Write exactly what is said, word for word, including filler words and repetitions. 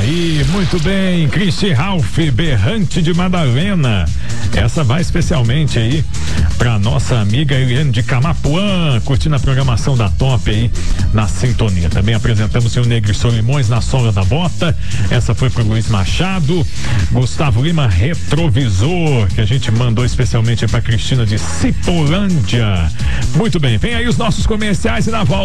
aí, muito bem, Cristi Ralph, Berrante de Madalena. Essa vai especialmente aí pra nossa amiga Eliane de Camapuã, curtindo a programação da Top aí na sintonia. Também apresentamos o Negro e Solimões na sola da bota. Essa foi pro Luiz Machado. Gustavo Lima, Retrovisor, que a gente mandou especialmente pra Cristina de Cipolândia. Muito bem, vem aí os nossos comerciais e na volta